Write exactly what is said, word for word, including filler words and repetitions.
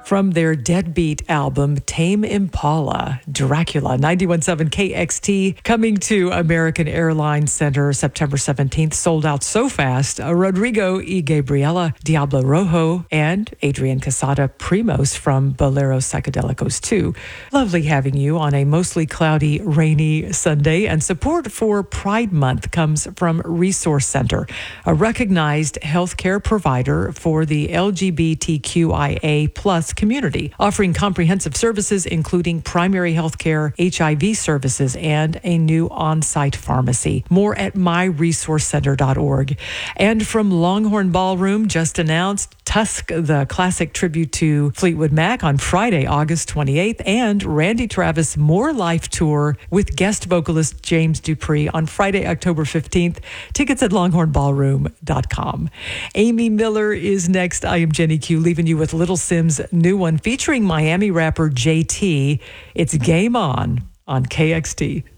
From their Deadbeat album, Tame Impala, Dracula, ninety-one point seven K X T, coming to American Airlines Center September seventeenth, sold out so fast. Uh, Rodrigo y Gabriela, Diablo Rojo, and Adrian Casada Primos from Bolero Psychedelicos two. Lovely having you on a mostly cloudy, rainy Sunday, and support for Pride Month comes from Resource Center, a recognized healthcare provider for the L G B T Q I A plus community, offering comprehensive services including primary health care, H I V services, and a new on-site pharmacy. More at my resource center dot org. And from Longhorn Ballroom, just announced Tusk, the classic tribute to Fleetwood Mac on Friday, August twenty-eighth, and Randy Travis More Life Tour with guest vocalist James Dupree on Friday, October fifteenth. Tickets at longhorn ballroom dot com. Amy Miller is next. I am Jenny Q, leaving you with Little Sim's new one featuring Miami rapper J T. It's Game On on K X T.